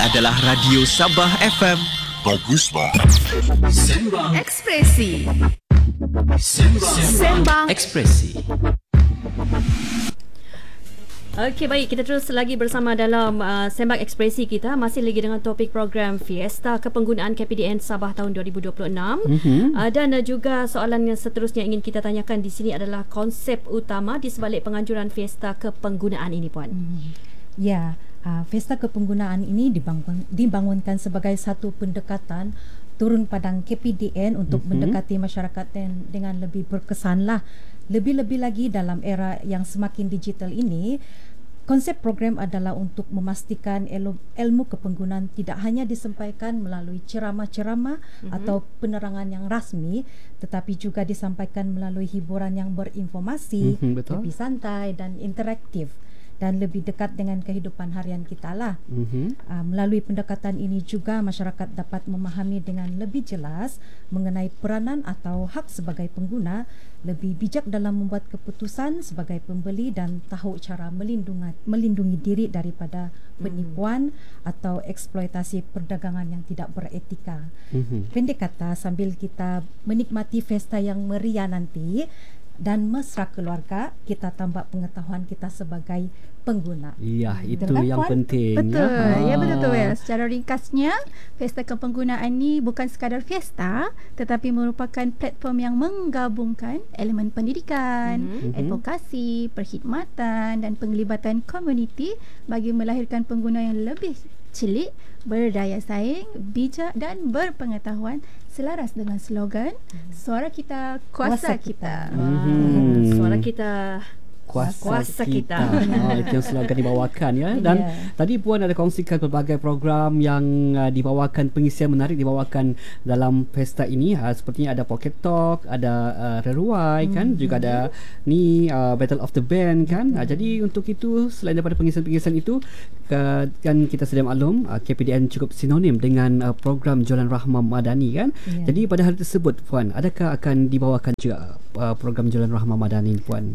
adalah Radio Sabah FM. Bagus, Pak. Sembang Ekspresi. Sembang Ekspresi. Okey, baik, kita terus lagi bersama dalam Sembang Ekspresi kita. Masih lagi dengan topik program Fiesta Kepenggunaan KPDN Sabah tahun 2026. Dan juga soalan yang seterusnya ingin kita tanyakan di sini adalah konsep utama di sebalik penganjuran Fiesta Kepenggunaan ini, Puan. Ya, Fiesta Kepenggunaan ini dibangunkan sebagai satu pendekatan turun padang KPDN untuk mendekati masyarakat dengan lebih berkesan lah. Lebih-lebih lagi dalam era yang semakin digital ini, konsep program adalah untuk memastikan ilmu kepenggunaan tidak hanya disampaikan melalui ceramah-ceramah atau penerangan yang rasmi, tetapi juga disampaikan melalui hiburan yang berinformasi, lebih santai dan interaktif, dan lebih dekat dengan kehidupan harian kita lah. Melalui pendekatan ini juga masyarakat dapat memahami dengan lebih jelas mengenai peranan atau hak sebagai pengguna, lebih bijak dalam membuat keputusan sebagai pembeli dan tahu cara melindungi diri daripada penipuan atau eksploitasi perdagangan yang tidak beretika. Pendek kata, sambil kita menikmati Fiesta yang meriah nanti dan mesra keluarga, kita tambah pengetahuan kita sebagai pengguna. Ya, itu Betul yang kan, penting. Betul. Ya, betul. Secara ringkasnya, Fiesta Kepenggunaan ini bukan sekadar fiesta, tetapi merupakan platform yang menggabungkan elemen pendidikan, advokasi, perkhidmatan dan penglibatan komuniti bagi melahirkan pengguna yang lebih celik, berdaya saing, bijak dan berpengetahuan selaras dengan slogan Suara Kita, Kuasa Kita. Suara kita, kuasa kita. Itu yang slogan dibawakan ya. Dan tadi Puan ada kongsikan pelbagai program yang dibawakan, pengisian menarik dibawakan dalam pesta ini. Sepertinya ada Pocket Talk, ada Reruai kan, juga ada ni Battle of the Band kan. Jadi untuk itu, selain daripada pengisian-pengisian itu, kan kita sedia maklum KPDN cukup sinonim dengan program Jualan Rahmah Madani kan. Jadi pada hari tersebut Puan, adakah akan dibawakan juga program Jualan Rahmah Madani Puan?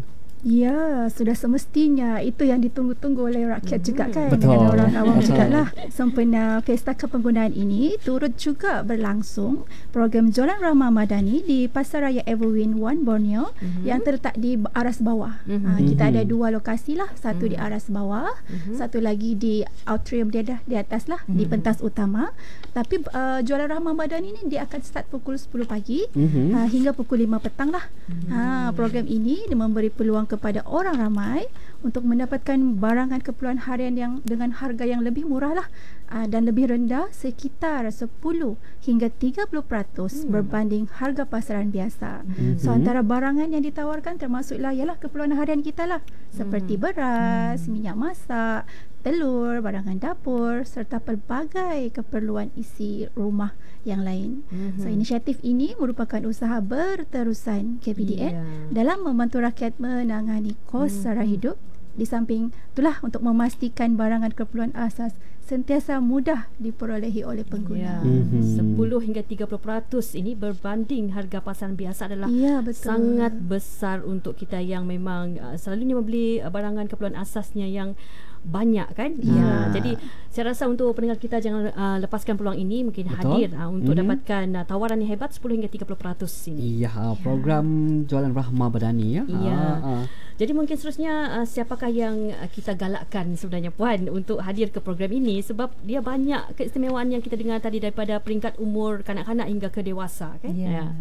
Ya, sudah semestinya itu yang ditunggu-tunggu oleh rakyat juga kan. Betul. Dengan orang awam juga lah. Sempena Fiesta Kepenggunaan ini turut juga berlangsung program Jualan Rahmah Madani di Pasaraya Everwin 1 Borneo yang terletak di aras bawah. Kita ada dua lokasi lah, satu di aras bawah, satu lagi di atrium di atas lah, di pentas utama. Tapi Jualan Rahmah Madani ini dia akan start pukul 10 pagi hingga pukul 5 petang lah. Program ini memberi peluang kepada orang ramai untuk mendapatkan barangan keperluan harian yang dengan harga yang lebih murah lah, dan lebih rendah sekitar 10 hingga 30% berbanding harga pasaran biasa. So antara barangan yang ditawarkan termasuklah ialah keperluan harian kita lah, seperti beras, minyak masak, telur, barangan dapur serta pelbagai keperluan isi rumah yang lain. So inisiatif ini merupakan usaha berterusan KPDN dalam membantu rakyat menangani kos sara hidup. Di samping itulah untuk memastikan barangan keperluan asas sentiasa mudah diperolehi oleh pengguna. 10 hingga 30% ini berbanding harga pasaran biasa adalah sangat besar untuk kita yang memang selalunya membeli barangan keperluan asasnya yang banyak kan. Jadi saya rasa untuk pendengar kita jangan lepaskan peluang ini, mungkin hadir untuk dapatkan tawaran yang hebat 10 hingga 30% ini. Program Jualan Rahmah Madani ya. Jadi mungkin seterusnya siapakah yang kita galakkan sebenarnya Puan untuk hadir ke program ini, sebab dia banyak keistimewaan yang kita dengar tadi daripada peringkat umur kanak-kanak hingga ke dewasa kan.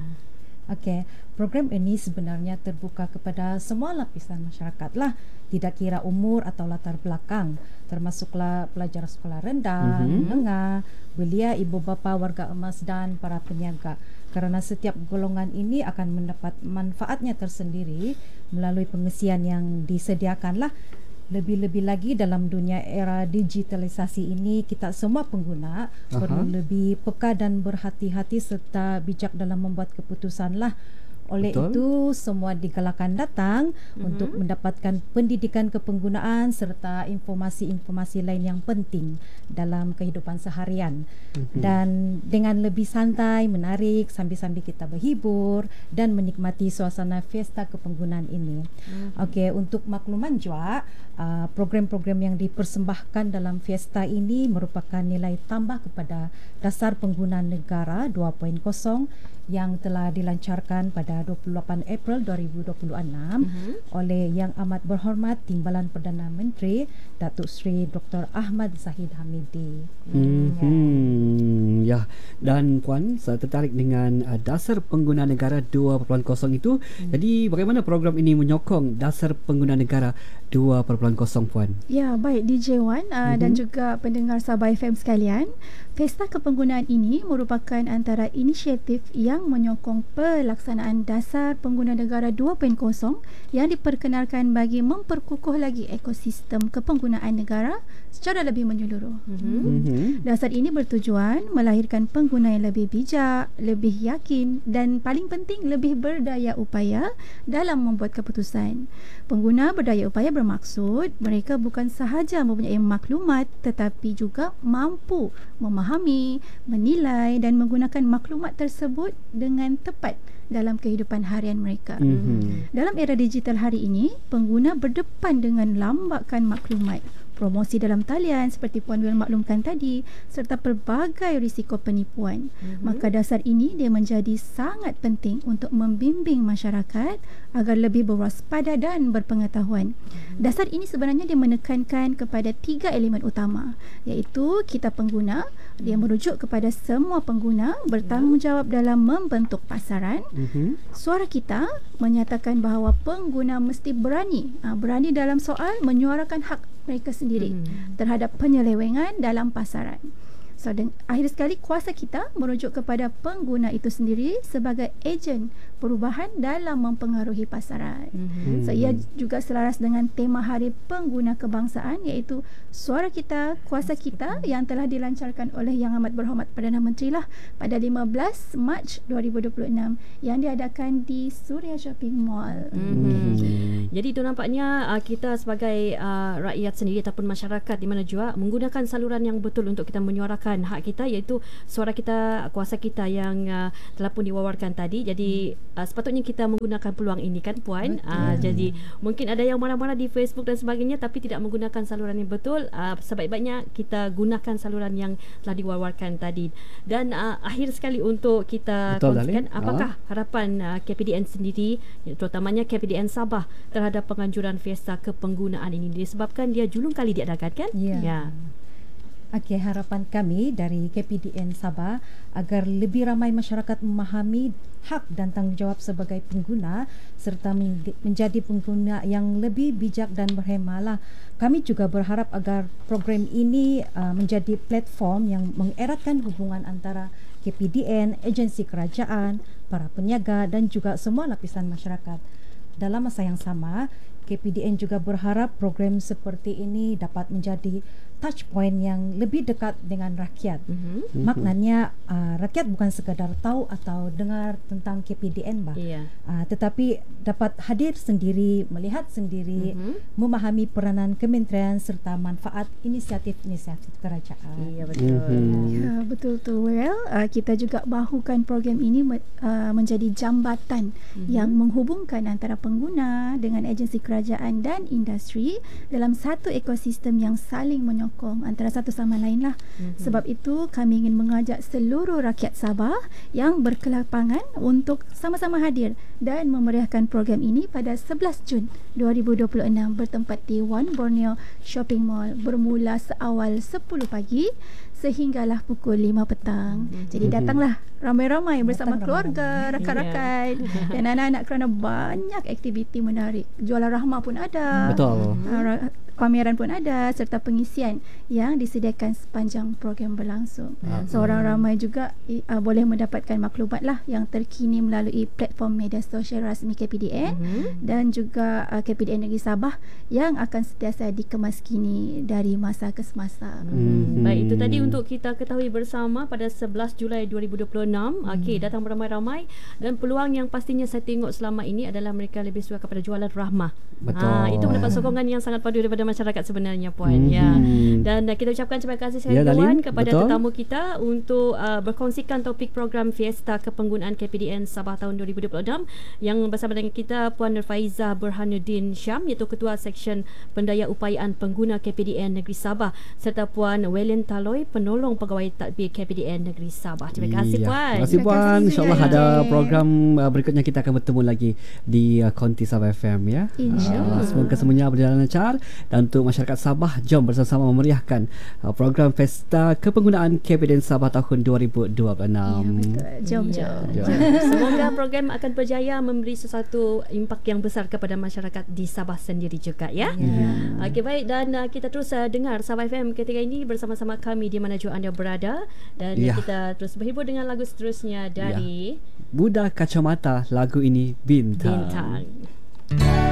Okey, program ini sebenarnya terbuka kepada semua lapisan masyarakat lah, tidak kira umur atau latar belakang, termasuklah pelajar sekolah rendah, menengah, belia, ibu bapa, warga emas dan para peniaga. Kerana setiap golongan ini akan mendapat manfaatnya tersendiri melalui pengisian yang disediakan lah. Lebih-lebih lagi dalam dunia era digitalisasi ini, kita semua pengguna perlu lebih peka dan berhati-hati serta bijak dalam membuat keputusan lah. Oleh Betul. itu semua digalakkan datang untuk mendapatkan pendidikan kepenggunaan serta informasi-informasi lain yang penting dalam kehidupan seharian. Dan dengan lebih santai, menarik sambil-sambil kita berhibur dan menikmati suasana Fiesta Kepenggunaan ini. Okey, untuk makluman juga, program-program yang dipersembahkan dalam Fiesta ini merupakan nilai tambah kepada Dasar Penggunaan Negara 2.0 yang telah dilancarkan pada 28 April 2026 oleh Yang Amat Berhormat Timbalan Perdana Menteri Datuk Seri Dr. Ahmad Zahid Hamidi. Ya, dan Puan, saya tertarik dengan Dasar Penggunaan Negara 2.0 itu. Jadi bagaimana program ini menyokong Dasar Penggunaan Negara 2.0, Puan? Ya, baik DJ Wan dan juga pendengar Sabah FM sekalian. Pesta Kepenggunaan ini merupakan antara inisiatif yang menyokong pelaksanaan Dasar Penggunaan Negara 2.0 yang diperkenalkan bagi memperkukuh lagi ekosistem kepenggunaan negara secara lebih menyeluruh. Dasar ini bertujuan melahirkan pengguna yang lebih bijak, lebih yakin dan paling penting lebih berdaya upaya dalam membuat keputusan. Pengguna berdaya upaya bermaksud mereka bukan sahaja mempunyai maklumat tetapi juga mampu memahami, menilai dan menggunakan maklumat tersebut dengan tepat dalam kehidupan harian mereka. Dalam era digital hari ini, pengguna berdepan dengan lambakan maklumat, promosi dalam talian seperti Puan Wil maklumkan tadi, serta pelbagai risiko penipuan. Maka dasar ini dia menjadi sangat penting untuk membimbing masyarakat agar lebih berwaspada dan berpengetahuan. Dasar ini sebenarnya dia menekankan kepada 3 elemen utama, iaitu kita pengguna, dia merujuk kepada semua pengguna bertanggungjawab dalam membentuk pasaran. Suara kita menyatakan bahawa pengguna mesti berani dalam soal menyuarakan hak mereka sendiri terhadap penyelewengan dalam pasaran. So, akhir sekali kuasa kita merujuk kepada pengguna itu sendiri sebagai ejen perubahan dalam mempengaruhi pasaran. So, ia juga selaras dengan tema Hari Pengguna Kebangsaan, iaitu suara kita, kuasa kita, yang telah dilancarkan oleh Yang Amat Berhormat Perdana Menteri lah pada 15 Mac 2026 yang diadakan di Suria Shopping Mall. Jadi itu nampaknya kita sebagai rakyat sendiri ataupun masyarakat di mana juga menggunakan saluran yang betul untuk kita menyuarakan hak kita, iaitu suara kita, kuasa kita yang telah pun diwawarkan tadi. Jadi sepatutnya kita menggunakan peluang ini kan Puan. Jadi mungkin ada yang marah-marah di Facebook dan sebagainya tapi tidak menggunakan saluran yang betul. Sebaik-baiknya kita gunakan saluran yang telah diwawarkan tadi. Dan akhir sekali untuk kita kongsikan, apakah harapan KPDN sendiri, terutamanya KPDN Sabah, terhadap penganjuran Fiesta Kepenggunaan ini, disebabkan dia julung kali diadakan kan? Ya. Okey, harapan kami dari KPDN Sabah agar lebih ramai masyarakat memahami hak dan tanggungjawab sebagai pengguna serta menjadi pengguna yang lebih bijak dan berhemalah. Kami juga berharap agar program ini menjadi platform yang mengeratkan hubungan antara KPDN, agensi kerajaan, para peniaga dan juga semua lapisan masyarakat. Dalam masa yang sama, KPDN juga berharap program seperti ini dapat menjadi touch point yang lebih dekat dengan rakyat. Maknanya rakyat bukan sekadar tahu atau dengar tentang KPDN tetapi dapat hadir sendiri, melihat sendiri, memahami peranan kementerian serta manfaat inisiatif-inisiatif kerajaan. Ya, betul. Ya, betul tu. Well, kita juga bahukan program ini menjadi jambatan yang menghubungkan antara pengguna dengan agensi kerajaan dan industri dalam satu ekosistem yang saling menyokong antara satu sama lain lah. Sebab itu kami ingin mengajak seluruh rakyat Sabah yang berkelapangan untuk sama-sama hadir dan memeriahkan program ini pada 11 Jun 2026 bertempat di One Borneo Shopping Mall bermula seawal 10 pagi sehinggalah pukul 5 petang. Jadi datanglah ramai-ramai bersama keluarga, rakan-rakan dan anak-anak kerana banyak aktiviti menarik. Jualan rahmah pun ada. Betul. pameran pun ada serta pengisian yang disediakan sepanjang program berlangsung. Seorang ramai juga boleh mendapatkan maklumat lah yang terkini melalui platform media sosial rasmi KPDN dan juga KPDN Negeri Sabah yang akan sentiasa dikemas kini dari masa ke semasa. Baik, itu tadi untuk kita ketahui bersama pada 11 Julai 2026. Okey, datang beramai-ramai dan peluang yang pastinya saya tengok selama ini adalah mereka lebih suka kepada jualan rahmah. Betul. Itu mendapat sokongan yang sangat padu daripada masyarakat sebenarnya, Puan. Ya. Dan kita ucapkan terima kasih sekali Puan kepada tetamu kita untuk berkongsikan topik program Fiesta Kepenggunaan KPDN Sabah tahun 2026 yang bersama dengan kita Puan Nurfaizah Burhanuddin Syam, iaitu Ketua Seksyen Pendaya Upayaan Pengguna KPDN Negeri Sabah, serta Puan Welen Taloi, Penolong Pegawai Tadbir KPDN Negeri Sabah. Terima kasih Puan. Terima kasih Puan. InsyaAllah ada program berikutnya kita akan bertemu lagi di Konti Sabah FM ya. Semoga semuanya berjalan lancar. Dan untuk masyarakat Sabah, jom bersama-sama memeriahkan program Pesta Kepenggunaan KPDN Sabah tahun 2026. Jom. Semoga program akan berjaya memberi sesuatu impak yang besar kepada masyarakat di Sabah sendiri juga ya. Okey, baik, dan kita terus dengar Sabah FM ketika ini bersama-sama kami di mana jua anda berada, dan kita terus berhibur dengan lagu seterusnya dari Budak Kacamata, lagu ini Bintang.